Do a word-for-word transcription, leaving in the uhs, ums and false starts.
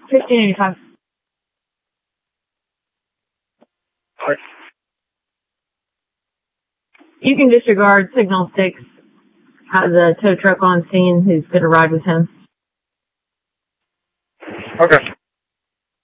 fifteen eighty-five. Alright. You can disregard signal six. Has a tow truck on scene who's going to ride with him. Okay.